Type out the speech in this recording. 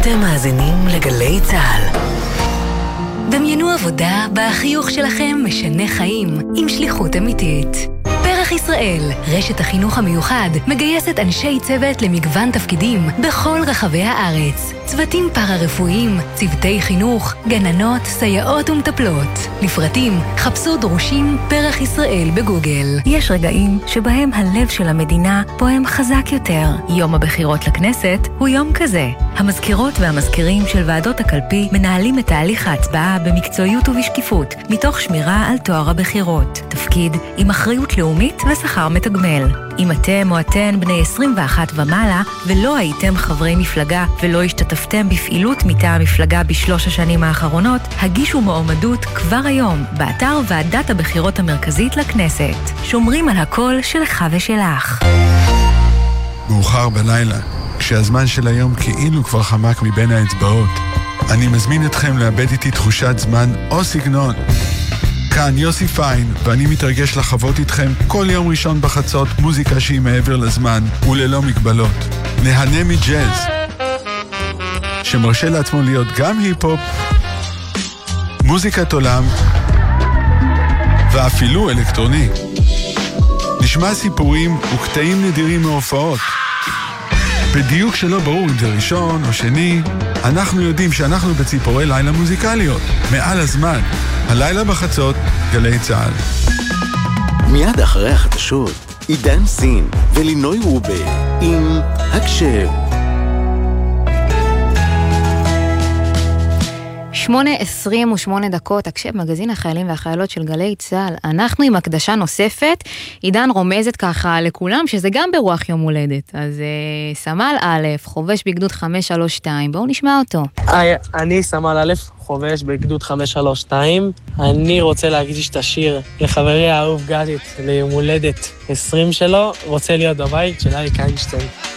אתם מאזינים לגלי צה"ל. דמיינו עבודה בה החיוך שלכם משנה חיים עם שליחות אמיתית. פרח ישראל, רשת החינוך המיוחד, מגייסת אנשי צוות למגוון תפקידים בכל רחבי הארץ. צוותים פארה-רפואיים, צוותי חינוך, גננות, סייעות ומטפלות. לפרטים, חפשו דרושים פרח ישראל בגוגל. יש רגעים שבהם הלב של המדינה פועם חזק יותר. יום הבחירות לכנסת הוא יום כזה. המזכירות והמזכירים של ועדות הקלפי מנהלים את תהליך ההצבעה במקצועיות ובשקיפות, מתוך שמירה על טוהר הבחירות. תפקיד עם אחריות לאומית ושכר מתגמל. אם אתם או אתן בני 21 ומעלה ולא הייתם חברי מפלגה ולא השתתפתם בפעילות מטעם המפלגה בשלוש השנים האחרונות, הגישו מועמדות כבר היום באתר ועדת הבחירות המרכזית לכנסת. שומרים על הקול שלך ושלך. מאוחר בלילה, כשהזמן של היום כאילו כבר חמק מבין האצבעות, אני מזמין אתכם לאבד איתי תחושת זמן או סגנון. כאן יוסי פיין, ואני מתרגש לחוות איתכם כל יום ראשון בחצות מוזיקה שהיא מעבר לזמן וללא מגבלות. נהנה מג'אז, שמרשה לעצמו להיות גם היפ-הופ, מוזיקת עולם ואפילו אלקטרוני. נשמע סיפורים וקטעים נדירים מהופעות. בדיוק שלא ברור אם זה ראשון או שני, אנחנו יודעים שאנחנו בציפורי לילה מוזיקליות. מעל הזמן, הלילה בחצות, גלי צה"ל. מיד אחרי החדשות, עידן סין ולינוי רובה עם הקשב. 8:28, הקשב, מגזין החיילים והחיילות של גלי צה"ל. אנחנו עם הקדשה נוספת. עידן רומזת ככה לכולם שזה גם ברוח יום הולדת. אז סמל א', חובש בגדוד 532, בואו נשמע אותו. אני סמל א', חובש בגדוד 532. אני רוצה להקדיש את השיר לחברי האהוב גלית ליום הולדת 20 שלו, רוצה להיות בבית של אריק איינשטיין.